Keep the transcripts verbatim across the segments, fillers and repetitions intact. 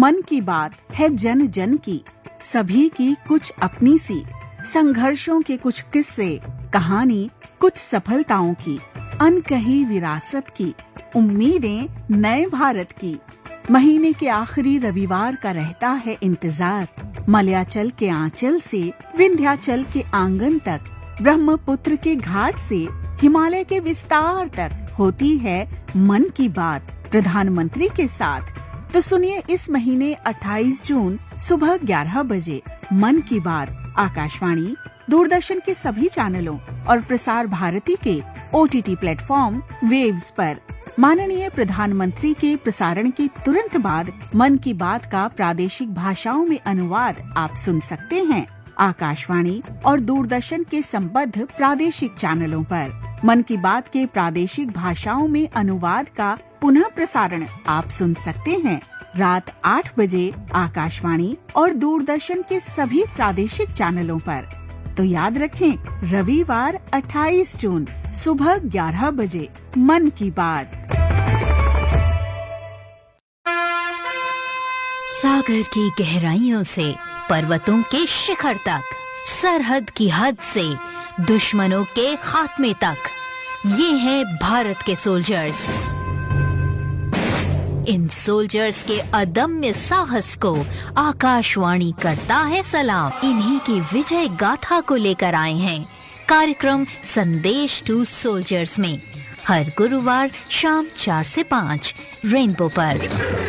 मन की बात है जन जन की, सभी की कुछ अपनी सी, संघर्षों के कुछ किस्से, कहानी कुछ सफलताओं की, अनकही विरासत की, उम्मीदें नए भारत की। महीने के आखिरी रविवार का रहता है इंतजार, मलयाचल के आंचल से विंध्याचल के आंगन तक, ब्रह्मपुत्र के घाट से हिमालय के विस्तार तक होती है मन की बात प्रधानमंत्री के साथ। तो सुनिए इस महीने अट्ठाईस जून सुबह ग्यारह बजे मन की बात आकाशवाणी, दूरदर्शन के सभी चैनलों और प्रसार भारती के ओटीटी प्लेटफॉर्म वेव्स पर। माननीय प्रधानमंत्री के प्रसारण के तुरंत बाद मन की बात का प्रादेशिक भाषाओं में अनुवाद आप सुन सकते हैं आकाशवाणी और दूरदर्शन के संबद्ध प्रादेशिक चैनलों पर। मन की बात के प्रादेशिक भाषाओं में अनुवाद का पुनः प्रसारण आप सुन सकते हैं रात आठ बजे आकाशवाणी और दूरदर्शन के सभी प्रादेशिक चैनलों पर। तो याद रखें, रविवार अट्ठाईस जून सुबह ग्यारह बजे मन की बात। सागर की गहराइयों से पर्वतों के शिखर तक, सरहद की हद से दुश्मनों के खात्मे तक, ये हैं भारत के सोल्जर्स। इन सोल्जर्स के अदम्य साहस को आकाशवाणी करता है सलाम। इन्हीं की विजय गाथा को लेकर आए हैं कार्यक्रम संदेश टू सोल्जर्स में, हर गुरुवार शाम चार से पाँच रेनबो पर।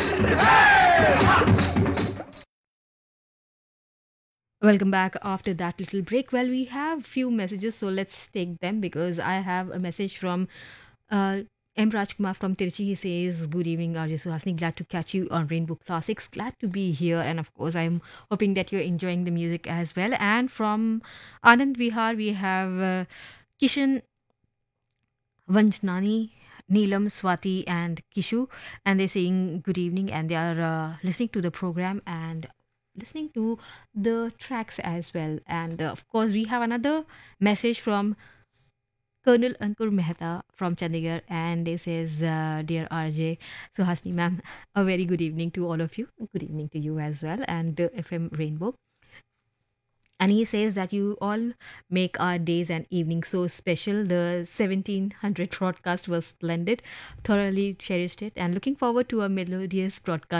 Welcome back after that little break. Well, we have few messages, so let's take them because I have a message from uh, M. Rajkumar from Tiruchi. He says, good evening, R J Suhasini. Glad to catch you on Rainbow Classics. Glad to be here. And of course, I'm hoping that you're enjoying the music as well. And from Anand Vihar, we have uh, Kishan Vanjnani, Neelam, Swati and Kishu. And they're saying good evening and they are uh, listening to the program and listening to the tracks as well. And uh, of course, we have another message from Colonel Ankur Mehta from Chandigarh, and this is uh, dear R J Suhasini ma'am, a very good evening to all of you. Good evening to you as well, and uh, F M Rainbow. And he says that you all make our days and evenings so special. The seventeen hundred broadcast was splendid. Thoroughly cherished it, and looking forward to a melodious broadcast